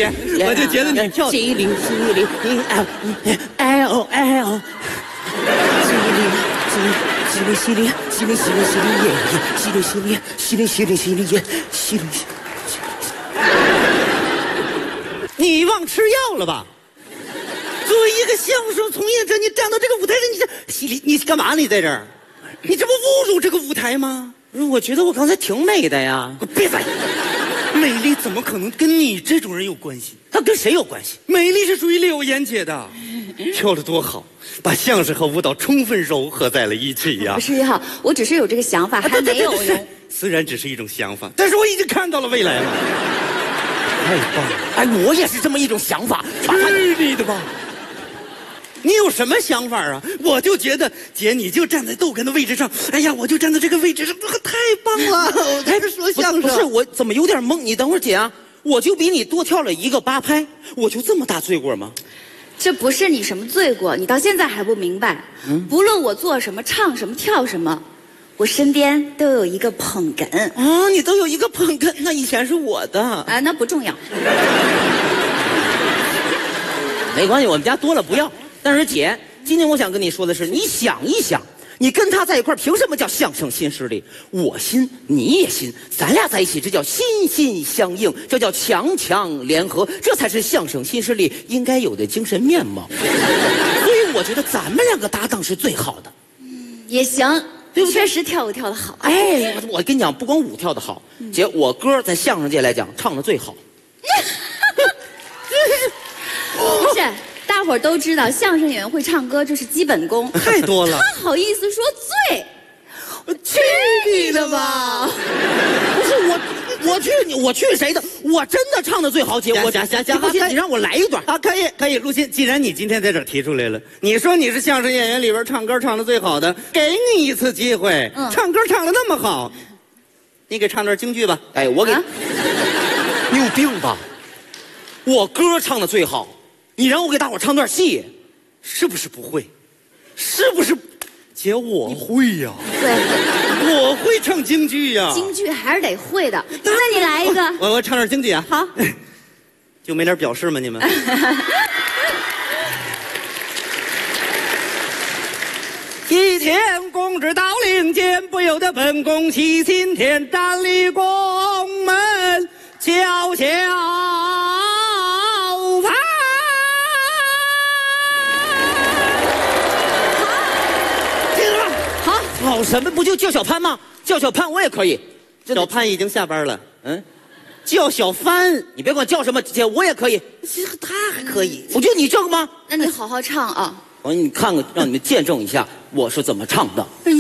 姐，我就觉得你跳淅沥淅沥，L，淅沥淅沥淅沥淅沥淅沥淅沥淅沥淅沥耶，淅沥淅沥淅沥淅沥淅沥耶，淅沥。 你忘吃药了吧？作为一个相声从业者，你站到这个舞台上，你干嘛？你在这儿，你这不侮辱这个舞台吗？ 我觉得我刚才挺美的呀。 闭嘴！美丽怎么可能跟你这种人有关系？ 它跟谁有关系？ 美丽是属于柳岩姐的，跳得多好，把相声和舞蹈充分糅合在了一起呀！ 不是1号，我只是有这个想法，还没有用。 虽然只是一种想法，但是我已经看到了未来了。太棒了！ 哎，我也是这么一种想法。 是你的吧？你有什么想法啊？我就觉得姐，你就站在豆干的位置上，哎呀，我就站在这个位置上，太棒了！我在这说相声。 不是，我怎么有点懵？你等会儿，姐啊，我就比你多跳了一个8拍，我就这么大罪过吗？ 这不是你什么罪过，你到现在还不明白。不论我做什么、唱什么、跳什么，我身边都有一个捧哏。 啊，你都有一个捧哏，那以前是我的。 啊，那不重要。 没关系，我们家多了不要。但是姐，今天我想跟你说的是，你想一想，你跟他在一块儿，凭什么叫相声新势力？我新，你也新，咱俩在一起，这叫心心相印，这叫强强联合，这才是相声新势力应该有的精神面貌。所以我觉得咱们两个搭档是最好的。 也行，对不对？确实跳舞跳得好。 哎，我跟你讲，不光舞跳得好，姐，我歌在相声界来讲唱得最好。 是。大伙儿都知道，相声演员会唱歌，这是基本功。 太多了。 他好意思说醉？ 去你的吧！不是我去谁的？我真的唱的最好，姐。我行， 不信你让我来一段啊！可以，陆鑫，既然你今天在这儿提出来了，你说你是相声演员里边唱歌唱的最好的，给你一次机会，唱歌唱的那么好，你给唱段京剧吧。 哎，我给，你有病吧？我歌唱的最好。你让我给大伙唱段戏， 是不是不会？是不是？姐，我会呀。 对， 我会唱京剧呀。 京剧还是得会的。那你来一个。 我唱点京剧啊。 好。 就没点表示吗？你们？一天公职到领间，不由得本宫喜心田，站立宫门悄悄。 好什么？不就叫小潘吗？叫小潘我也可以。 小潘已经下班了。叫小帆， 你别管叫什么，姐我也可以。 他还可以。 我就你这个吗？ 那你好好唱啊！ 我给你看看，让你们见证一下我是怎么唱的。 哎